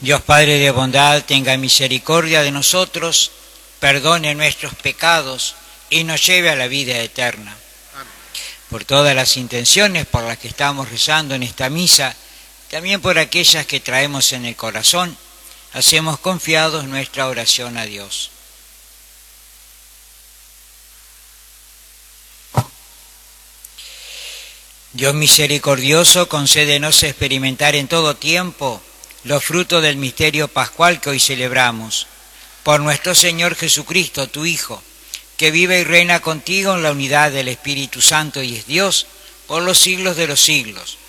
Dios Padre de bondad, tenga misericordia de nosotros, perdone nuestros pecados y nos lleve a la vida eterna. Amén. Por todas las intenciones por las que estamos rezando en esta misa, también por aquellas que traemos en el corazón, hacemos confiados nuestra oración a Dios. Dios misericordioso, concédenos experimentar en todo tiempo los frutos del misterio pascual que hoy celebramos. Por nuestro Señor Jesucristo, tu Hijo, que vive y reina contigo en la unidad del Espíritu Santo y es Dios por los siglos de los siglos.